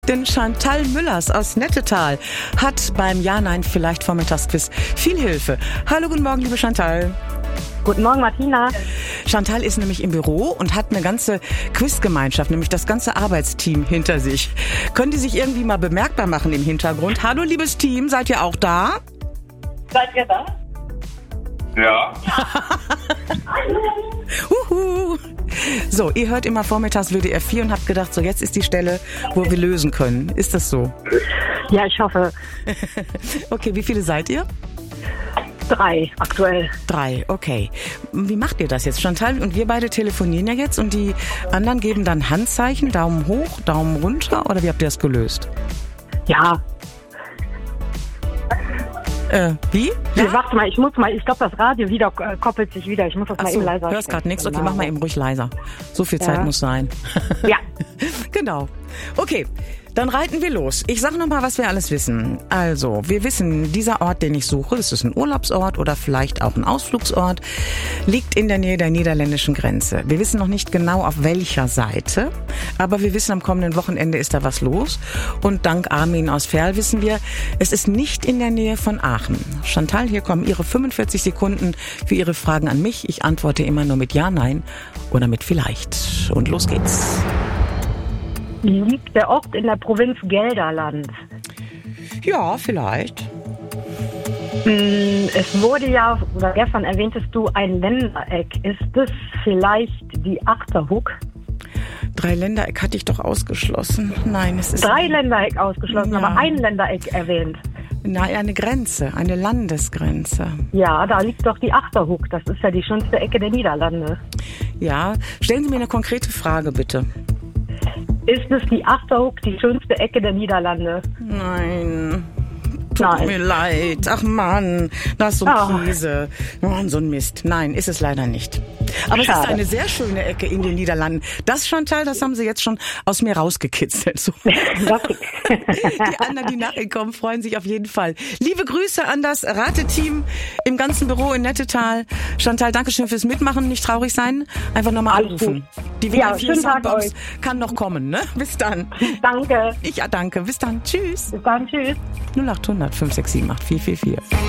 Denn Chantal Müllers aus Nettetal hat beim Ja-Nein-Vielleicht Vormittagsquiz viel Hilfe. Hallo, guten Morgen, liebe Chantal. Guten Morgen, Martina. Chantal ist nämlich im Büro und hat eine ganze Quizgemeinschaft, nämlich das ganze Arbeitsteam hinter sich. Können die sich irgendwie mal bemerkbar machen im Hintergrund? Hallo, liebes Team, seid ihr auch da? Seid ihr da? Ja. Huhu. So, ihr hört immer vormittags WDR 4 und habt gedacht, so jetzt ist die Stelle, wo wir lösen können. Ist das so? Ja, ich hoffe. Okay, wie viele seid ihr? 3 aktuell. 3, okay. Wie macht ihr das jetzt? Chantal und wir beide telefonieren ja jetzt und die anderen geben dann Handzeichen, Daumen hoch, Daumen runter oder wie habt ihr das gelöst? Ja. Wie? Ja? Warte mal, ich glaube, das Radio wieder koppelt sich wieder. Ich muss das mal eben leiser. Du hörst gerade nichts? Okay, mach mal eben ruhig leiser. So viel Zeit muss sein. Ja. Genau. Okay. Dann reiten wir los. Ich sage nochmal, was wir alles wissen. Also, wir wissen, dieser Ort, den ich suche, das ist ein Urlaubsort oder vielleicht auch ein Ausflugsort, liegt in der Nähe der niederländischen Grenze. Wir wissen noch nicht genau, auf welcher Seite, aber wir wissen, am kommenden Wochenende ist da was los. Und dank Armin aus Verl wissen wir, es ist nicht in der Nähe von Aachen. Chantal, hier kommen Ihre 45 Sekunden für Ihre Fragen an mich. Ich antworte immer nur mit Ja, Nein oder mit Vielleicht. Und los geht's. Liegt der Ort in der Provinz Gelderland? Ja, vielleicht. Es wurde ja, oder gestern erwähntest du, ein Ländereck. Ist das vielleicht die Achterhoek? 3 Ländereck hatte ich doch ausgeschlossen. Nein, es ist... 3 Ländereck ausgeschlossen, Ja. aber ein Ländereck erwähnt. Nein, eine Grenze, eine Landesgrenze. Ja, da liegt doch die Achterhoek. Das ist ja die schönste Ecke der Niederlande. Ja, stellen Sie mir eine konkrete Frage, bitte. Ist es die Achterhoek, die schönste Ecke der Niederlande? Nein. Tut mir leid. Ach Mann, das ist so ein Käse. Oh, so ein Mist. Nein, ist es leider nicht. Aber Schade. Es ist eine sehr schöne Ecke in den Niederlanden. Das, Chantal, das haben Sie jetzt schon aus mir rausgekitzelt. So. Die anderen, die nachher kommen, freuen sich auf jeden Fall. Liebe Grüße an das Rateteam im ganzen Büro in Nettetal. Chantal, danke schön fürs Mitmachen. Nicht traurig sein. Einfach nochmal anrufen. Die WDR 4 Soundbox kann noch kommen, ne? Bis dann. Danke. Ich danke. Bis dann. Tschüss. Bis dann. Tschüss. 0800 567 8444.